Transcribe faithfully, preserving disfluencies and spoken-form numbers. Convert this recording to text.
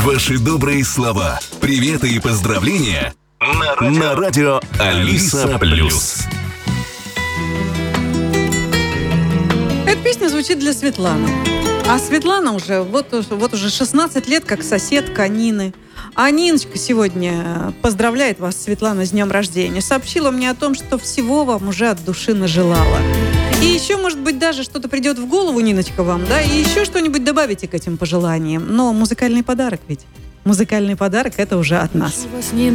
Ваши добрые слова, приветы и поздравления на радио, на радио Алиса Плюс. Эта песня звучит для Светланы. А Светлана уже, вот, вот уже шестнадцать лет, как соседка Нины. А Ниночка сегодня поздравляет вас, Светлана, с днем рождения. Сообщила мне о том, что всего вам уже от души нажелала. И еще, может быть, даже что-то придет в голову, Ниночка, вам, да, и еще что-нибудь добавите к этим пожеланиям. Но музыкальный подарок ведь. Музыкальный подарок – это уже от нас.